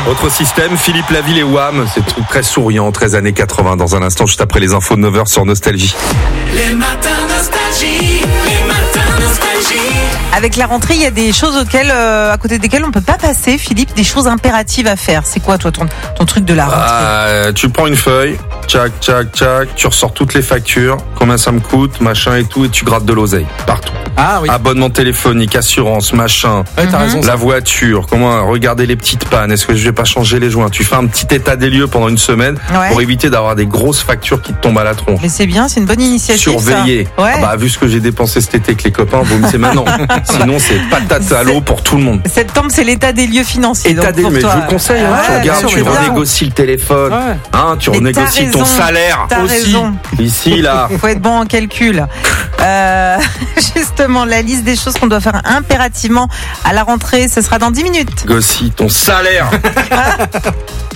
Autre système, Philippe Laville et Wham. C'est très souriant, 13 années 80. Dans un instant, juste après les infos de 9h sur Nostalgie. Les matins nostalgie, les matins nostalgie. Avec la rentrée, il y a des choses à côté desquelles on peut pas passer, Philippe, des choses impératives à faire. C'est quoi, toi, ton truc de la rentrée? Tu prends une feuille, tchac, tu ressors toutes les factures, combien ça me coûte, machin et tout, et tu grattes de l'oseille, partout. Ah oui. Abonnement téléphonique, assurance, machin, Ouais, t'as raison. la voiture, comment regarder les petites pannes, est-ce que je vais pas changer les joints? Tu fais un petit état des lieux pendant une semaine pour éviter d'avoir des grosses factures qui te tombent à la tronche. Mais c'est bien, c'est une bonne initiative. Surveiller. Ça. Ouais. Vu ce que j'ai dépensé cet été avec les copains, vous me dites maintenant. Sinon, c'est patate à l'eau pour tout le monde. Septembre, c'est l'état des lieux financiers. État des lieux, mais je vous conseille, tu regardes, tu renégocies le téléphone, tu renégocies ton salaire t'as aussi. Raison. Ici, là. Faut être bon en calcul. Justement, la liste des choses qu'on doit faire impérativement à la rentrée, ce sera dans 10 minutes. Négocie ton salaire.